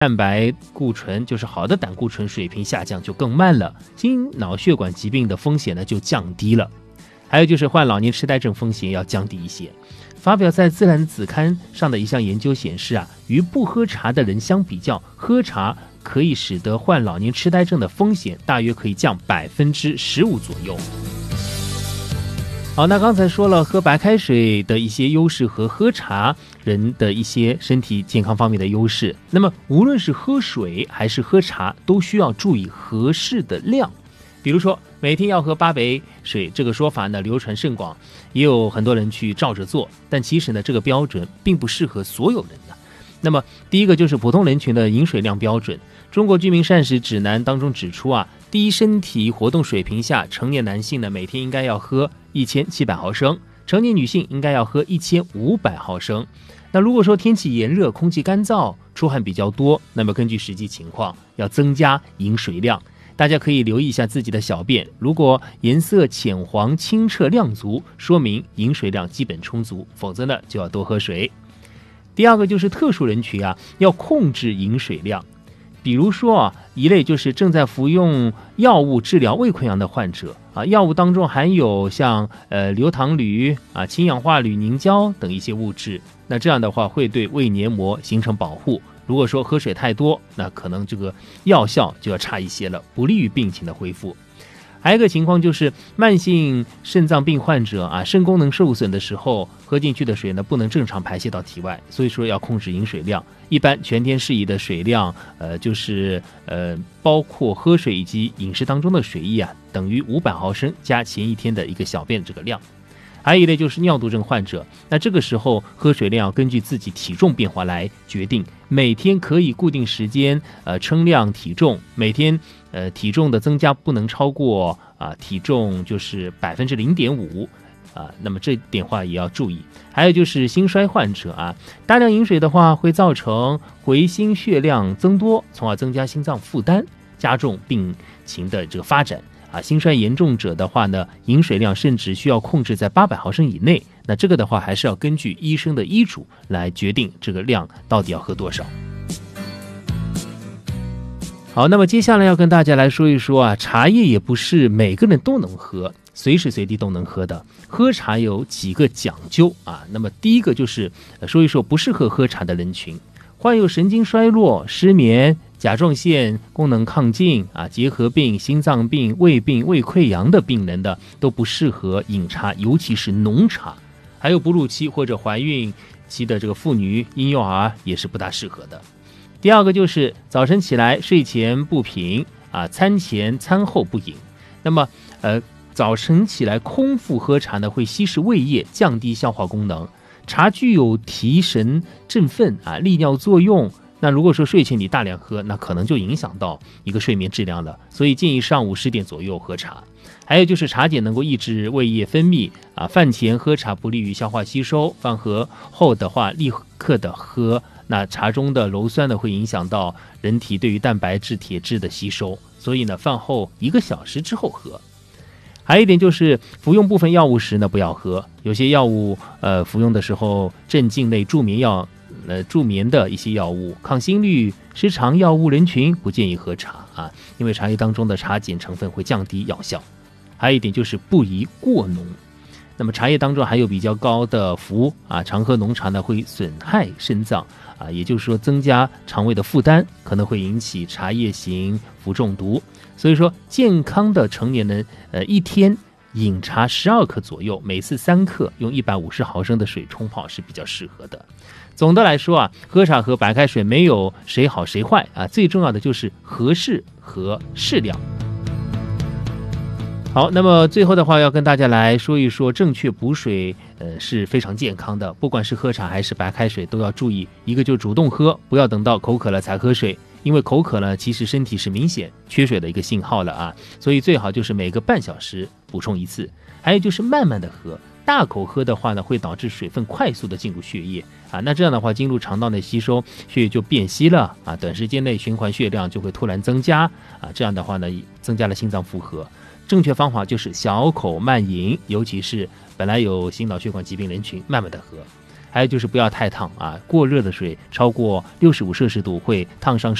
蛋白固醇就是好的胆固醇水平下降就更慢了，心脑血管疾病的风险呢就降低了。还有就是患老年痴呆症风险要降低一些。发表在《自然》子刊上的一项研究显示与不喝茶的人相比较，喝茶可以使得患老年痴呆症的风险大约可以降15%左右。好，那刚才说了喝白开水的一些优势和喝茶人的一些身体健康方面的优势，那么无论是喝水还是喝茶，都需要注意合适的量。比如说每天要喝8杯水这个说法呢流传甚广，也有很多人去照着做，但其实呢这个标准并不适合所有人的。那么第一个就是普通人群的饮水量标准。中国居民膳食指南当中指出低身体活动水平下，成年男性呢每天应该要喝1700毫升，成年女性应该要喝1500毫升。那如果说天气炎热，空气干燥，出汗比较多，那么根据实际情况要增加饮水量。大家可以留意一下自己的小便，如果颜色浅黄、清澈、亮足，说明饮水量基本充足，否则呢就要多喝水。第二个就是特殊人群要控制饮水量。比如说一类就是正在服用药物治疗胃溃疡的患者药物当中含有像硫糖铝氢氧化铝凝胶等一些物质，那这样的话会对胃黏膜形成保护。如果说喝水太多，那可能这个药效就要差一些了，不利于病情的恢复。还有一个情况就是慢性肾脏病患者肾功能受损的时候，喝进去的水呢不能正常排泄到体外，所以说要控制饮水量。一般全天适宜的水量就是包括喝水以及饮食当中的水液等于500毫升加前一天的一个小便这个量。还有一类就是尿毒症患者，那这个时候喝水量要根据自己体重变化来决定，每天可以固定时间称量体重，每天体重的增加不能超过体重就是0.5%那么这点话也要注意。还有就是心衰患者大量饮水的话会造成回心血量增多，从而增加心脏负担，加重病情的这个发展心衰严重者的话呢，饮水量甚至需要控制在800毫升以内。那这个的话还是要根据医生的医嘱来决定这个量到底要喝多少。好，那么接下来要跟大家来说一说茶叶也不是每个人都能喝，随时随地都能喝的。喝茶有几个讲究那么第一个就是说一说不适合喝茶的人群，患有神经衰弱、失眠、甲状腺功能亢进结核病、心脏病、胃病、胃溃疡的病人的都不适合饮茶，尤其是浓茶。还有哺乳期或者怀孕期的这个妇女、婴幼儿也是不大适合的。第二个就是早晨起来睡前不品餐前餐后不饮。那么早晨起来空腹喝茶呢，会稀释胃液，降低消化功能。茶具有提神振奋利尿作用，那如果说睡前你大量喝，那可能就影响到一个睡眠质量了，所以建议上午10点左右喝茶。还有就是茶碱能够抑制胃液分泌饭前喝茶不利于消化吸收，饭后后的话立刻的喝，那茶中的鞣酸呢会影响到人体对于蛋白质、铁质的吸收，所以呢饭后1个小时之后喝。还有一点就是服用部分药物时呢不要喝，有些药物服用的时候镇静类助眠的一些药物、抗心律失常药物人群不建议喝茶因为茶叶当中的茶碱成分会降低药效。还有一点就是不宜过浓，那么茶叶当中还有比较高的氟常喝浓茶呢会损害肾脏也就是说增加肠胃的负担，可能会引起茶叶型氟中毒。所以说健康的成年人一天饮茶12克左右，每次3克，用150毫升的水冲泡是比较适合的。总的来说喝茶和白开水没有谁好谁坏最重要的就是合适和适量。好，那么最后的话要跟大家来说一说正确补水是非常健康的，不管是喝茶还是白开水都要注意，一个就主动喝，不要等到口渴了才喝水，因为口渴了其实身体是明显缺水的一个信号了所以最好就是每个半小时补充一次。还有就是慢慢的喝，大口喝的话呢会导致水分快速的进入血液那这样的话进入肠道内吸收，血液就变稀了短时间内循环血量就会突然增加这样的话呢增加了心脏负荷。正确方法就是小口慢饮，尤其是本来有心脑血管疾病人群慢慢的喝。 还有就是不要太烫啊，过热的水超过65摄氏度会烫伤